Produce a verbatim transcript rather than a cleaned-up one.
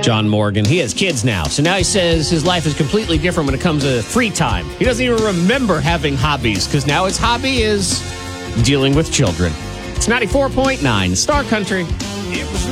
John Morgan. He has kids now. So now he says his life is completely different when it comes to free time. He doesn't even remember having hobbies because now his hobby is dealing with children. It's ninety-four point nine Star Country. It was